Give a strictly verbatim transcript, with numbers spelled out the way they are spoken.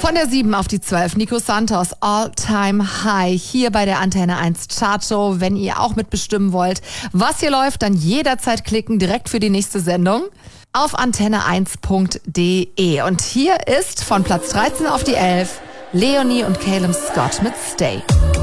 Von der sieben auf die zwölf, Nico Santos, All Time High, hier bei der Antenne eins Chartshow. Wenn ihr auch mitbestimmen wollt, was hier läuft, dann jederzeit klicken, direkt für die nächste Sendung auf antenne eins punkt de. Und hier ist von Platz dreizehn auf die elf Leonie und Calum Scott mit Stay.